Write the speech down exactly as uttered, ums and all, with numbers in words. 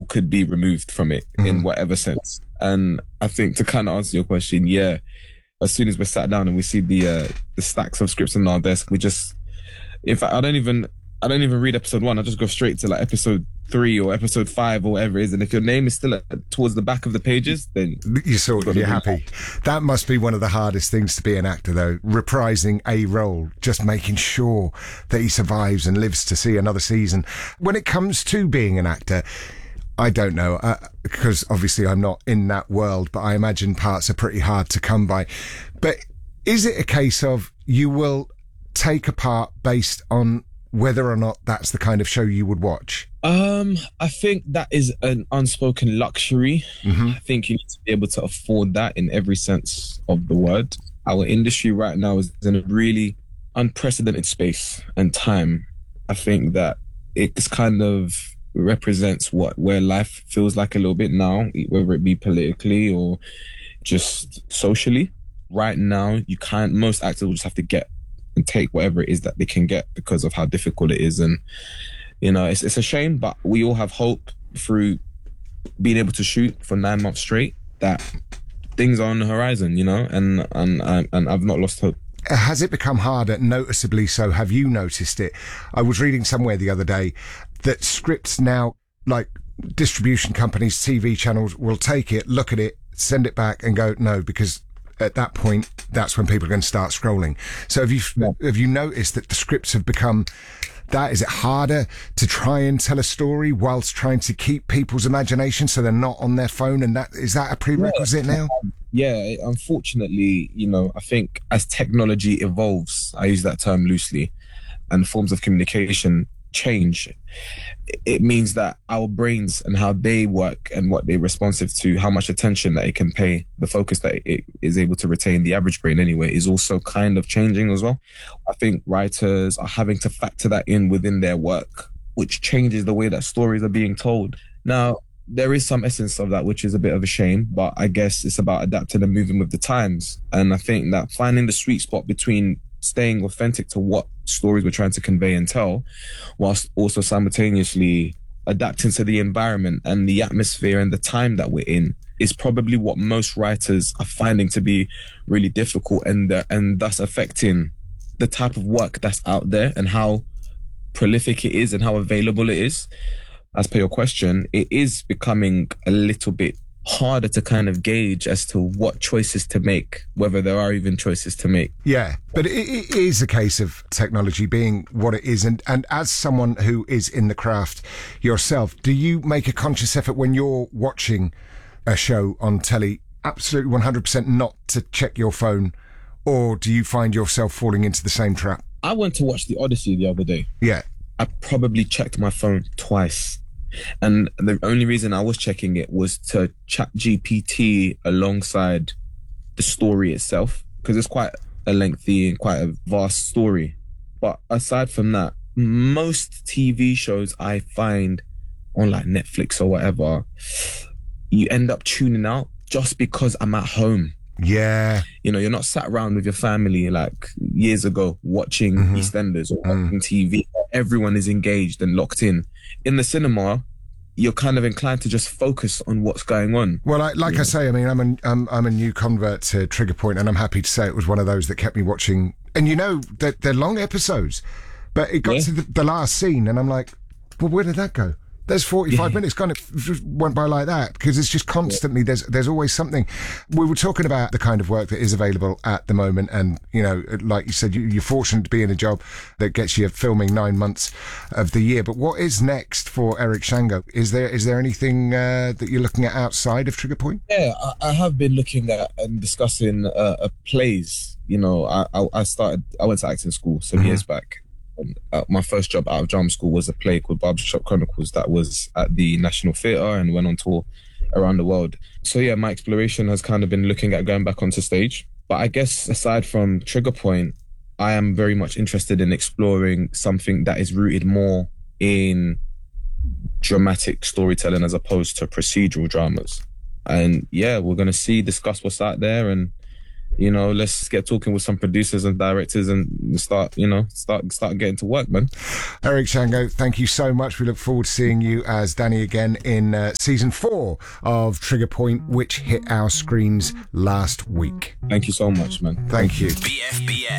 could be removed from it mm. in whatever sense. And I think to kind of answer your question, yeah, as soon as we're sat down and we see the uh, the stacks of scripts on our desk, we just, in fact, I don't even, I don't even read episode one. I just go straight to like episode three or episode five or whatever it is. And if your name is still at, towards the back of the pages, then you're sort of, you're happy. That must be one of the hardest things to be an actor, though, reprising a role, just making sure that he survives and lives to see another season. When it comes to being an actor, I don't know, uh, because obviously I'm not in that world, but I imagine parts are pretty hard to come by. But is it a case of you will take a part based on whether or not that's the kind of show you would watch? Um, I think that is an unspoken luxury. Mm-hmm. I think you need to be able to afford that in every sense of the word. Our industry right now is in a really unprecedented space and time. I think that it's kind of represents what where life feels like a little bit now, whether it be politically or just socially. Right now, you can't, most actors will just have to get and take whatever it is that they can get because of how difficult it is. And, you know, it's it's a shame, but we all have hope through being able to shoot for nine months straight that things are on the horizon, you know, and, and, and I've not lost hope. Has it become harder, noticeably so? Have you noticed it? I was reading somewhere the other day that scripts now, like distribution companies, T V channels, will take it, look at it, send it back and go, no, because at that point, that's when people are going to start scrolling. So have you, yeah. have you noticed that the scripts have become that? Is it harder to try and tell a story whilst trying to keep people's imagination so they're not on their phone? And that, is that a prerequisite yeah. now? Yeah, unfortunately, you know, I think as technology evolves, I use that term loosely, and forms of communication change, it means that our brains and how they work and what they're responsive to, how much attention that it can pay, the focus that it is able to retain, the average brain anyway, is also kind of changing as well. I think writers are having to factor that in within their work, which changes the way that stories are being told. Now, there is some essence of that, which is a bit of a shame, but I guess it's about adapting and moving with the times. And I think that finding the sweet spot between staying authentic to what stories we're trying to convey and tell, whilst also simultaneously adapting to the environment and the atmosphere and the time that we're in, is probably what most writers are finding to be really difficult, and uh, and thus affecting the type of work that's out there and how prolific it is and how available it is. As per your question, it is becoming a little bit harder to kind of gauge as to what choices to make, whether there are even choices to make. Yeah, but it, it is a case of technology being what it is. And, and as someone who is in the craft yourself, do you make a conscious effort when you're watching a show on telly, absolutely one hundred percent not to check your phone? Or do you find yourself falling into the same trap? I went to watch The Odyssey the other day. Yeah. I probably checked my phone twice. And the only reason I was checking it was to chat G P T alongside the story itself, because it's quite a lengthy and quite a vast story. But aside from that, most T V shows I find on like Netflix or whatever, you end up tuning out just because I'm at home. Yeah. You know, you're not sat around with your family like years ago watching mm-hmm. EastEnders or mm. watching T V. Everyone is engaged and locked in. In the cinema, you're kind of inclined to just focus on what's going on. Well, I, like yeah. I say, I mean, I'm a, I'm, I'm a new convert to Trigger Point, and I'm happy to say it was one of those that kept me watching. And you know, they're, they're long episodes, but it got yeah. to the, the last scene, and I'm like, well, where did that go? There's forty-five yeah. minutes gone. It just went by like that, because it's just constantly, yeah. there's there's always something. We were talking about the kind of work that is available at the moment. And, you know, like you said, you, you're fortunate to be in a job that gets you filming nine months of the year. But what is next for Eric Shango? Is there is there anything uh, that you're looking at outside of Trigger Point? Yeah, I, I have been looking at and discussing uh, uh, plays. You know, I, I, I started, I went to acting school some mm-hmm. years back. Uh, my first job out of drama school was a play called Barbershop Chronicles that was at the National Theatre and went on tour around the world. So yeah, my exploration has kind of been looking at going back onto stage. But I guess aside from Trigger Point, I am very much interested in exploring something that is rooted more in dramatic storytelling as opposed to procedural dramas. And yeah, we're going to see, discuss what's out there and you know, let's get talking with some producers and directors and start, you know, start start getting to work, man. Eric Shango, thank you so much. We look forward to seeing you as Danny again in uh, season four of Trigger Point, which hit our screens last week. Thank you so much, man. Thank you. B F B S